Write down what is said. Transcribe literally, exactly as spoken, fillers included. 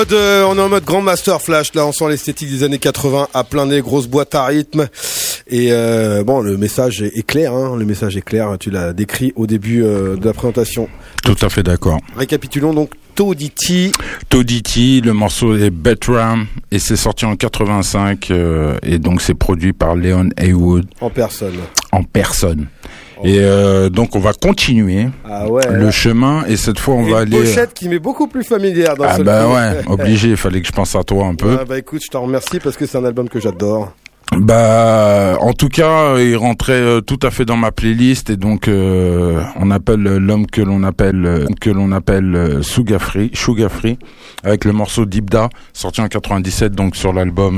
De, on est en mode grand master flash, là on sent l'esthétique des années quatre-vingts à plein nez, grosse boîte à rythme et euh, bon le message est, est clair, hein, le message est clair, tu l'as décrit au début euh, de la présentation. Tout à fait d'accord. Récapitulons donc Toditi. Toditi, le morceau est Betram et c'est sorti en quatre-vingt-cinq euh, et donc c'est produit par Leon Haywood. En personne. En personne. Et euh, donc on va continuer ah ouais, le ouais. chemin et cette fois on et va une aller. Pochette qui m'est beaucoup plus familière dans ah ce bah film. ouais, obligé, il fallait que je pense à toi un peu. Ouais, bah écoute, je t'en remercie parce que c'est un album que j'adore. Bah, en tout cas, il rentrait euh, tout à fait dans ma playlist et donc euh, on appelle l'homme que l'on appelle euh, que l'on appelle euh, Suga Free, Suga Free, avec le morceau Dibda sorti en quatre-vingt-dix-sept donc sur l'album